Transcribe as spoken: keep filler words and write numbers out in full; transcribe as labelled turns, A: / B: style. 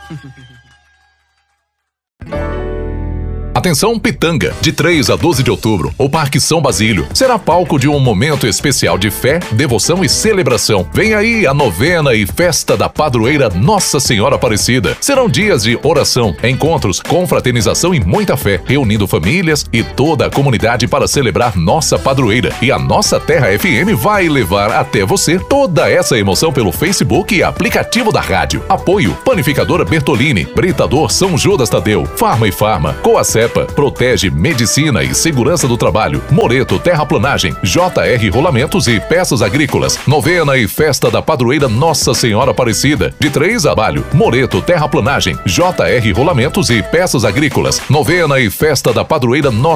A: Atenção Pitanga, de três a doze de outubro, o Parque São Basílio será palco de um momento especial de fé, devoção e celebração. Vem aí a novena e festa da padroeira Nossa Senhora Aparecida. Serão dias de oração, encontros, confraternização e muita fé, reunindo famílias e toda a comunidade para celebrar nossa padroeira. E a Nossa Terra F M vai levar até você toda essa emoção pelo Facebook e aplicativo da rádio. Apoio: Panificadora Bertolini, Britador São Judas Tadeu, Farma e Farma, Coacepa, Protege Medicina e Segurança do Trabalho, Moreto Terraplanagem, J R Rolamentos e Peças Agrícolas. Novena e Festa da Padroeira Nossa Senhora Aparecida, de três a Balho, Moreto Terraplanagem, J R Rolamentos e Peças Agrícolas. Novena e Festa da Padroeira Nossa